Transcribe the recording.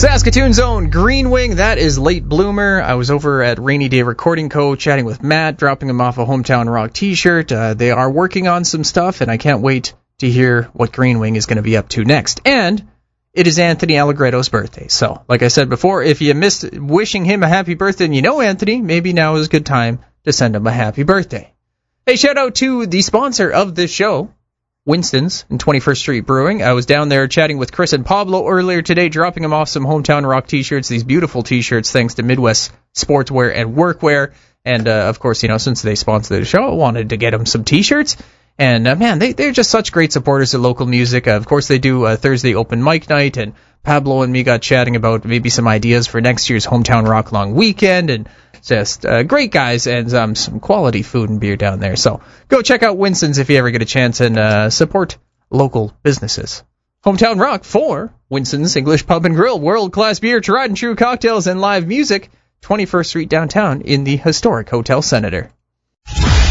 Saskatoon's own Green Wing, that is Late Bloomer. I was over at Rainy Day Recording Co. chatting with Matt, dropping him off a Hometown Rock t-shirt. They are working on some stuff, and I can't wait to hear what Green Wing is going to be up to next. And it is Anthony Allegretto's birthday. So, like I said before, if you missed wishing him a happy birthday and you know Anthony, maybe now is a good time to send him a happy birthday. Hey, shout out to the sponsor of this show, Winston's and 21st Street Brewing. I was down there chatting with Chris and Pablo earlier today, dropping them off some Hometown Rock t-shirts, these beautiful t-shirts thanks to Midwest Sportswear and Workwear. And, of course, since they sponsored the show, I wanted to get them some t-shirts. And, man, they're just such great supporters of local music. Of course, they do Thursday open mic night, and Pablo and me got chatting about maybe some ideas for next year's Hometown Rock Long Weekend, and just great guys and some quality food and beer down there. So go check out Winston's if you ever get a chance and support local businesses. Hometown Rock for Winston's English Pub and Grill, world-class beer, tried and true cocktails, and live music, 21st Street downtown in the historic Hotel Senator.